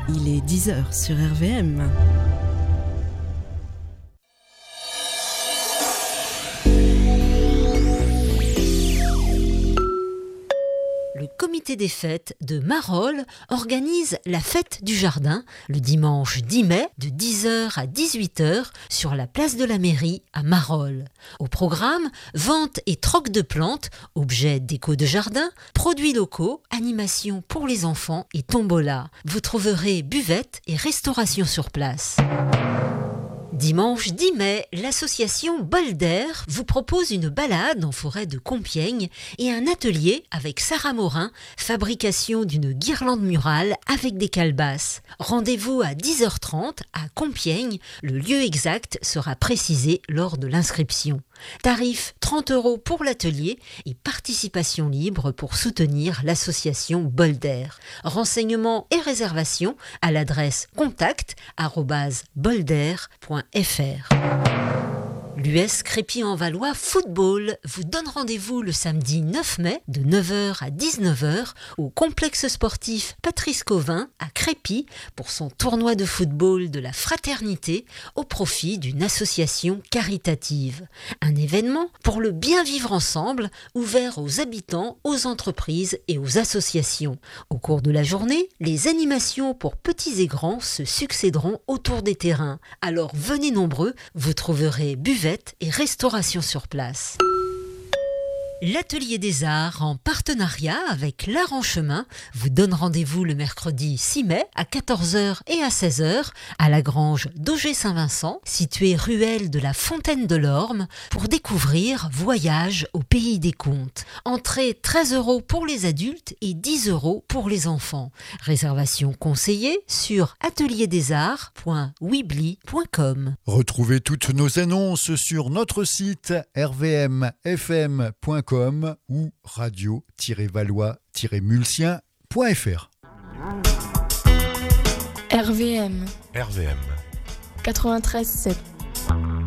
Il est 10h sur RVM. Le comité des fêtes de Marolles organise la fête du jardin le dimanche 10 mai de 10h à 18h sur la place de la mairie à Marolles. Au programme, vente et troc de plantes, objets déco de jardin, produits locaux, animations pour les enfants et tombola. Vous trouverez buvette et restauration sur place. Dimanche 10 mai, l'association Bolder vous propose une balade en forêt de Compiègne et un atelier avec Sarah Morin, fabrication d'une guirlande murale avec des calebasses. Rendez-vous à 10h30 à Compiègne, le lieu exact sera précisé lors de l'inscription. Tarif 30 € pour l'atelier et participation libre pour soutenir l'association Bolder. Renseignements et réservations à l'adresse contact@bolder.fr. L'US Crépy-en-Valois Football vous donne rendez-vous le samedi 9 mai de 9h à 19h au complexe sportif Patrice Cauvin à Crépy pour son tournoi de football de la fraternité au profit d'une association caritative. Un événement pour le bien vivre ensemble ouvert aux habitants, aux entreprises et aux associations. Au cours de la journée, les animations pour petits et grands se succéderont autour des terrains. Alors venez nombreux, vous trouverez buvette et restauration sur place. L'Atelier des Arts, en partenariat avec l'Art en Chemin, vous donne rendez-vous le mercredi 6 mai à 14h et à 16h à la grange d'Auger-Saint-Vincent, située ruelle de la Fontaine de l'Orme, pour découvrir Voyage au pays des contes. Entrée 13 € pour les adultes et 10 € pour les enfants. Réservation conseillée sur atelierdelesarts.weebly.com. Retrouvez toutes nos annonces sur notre site rvmfm.com ou radio-valois-mulsien.fr. RVM 93.7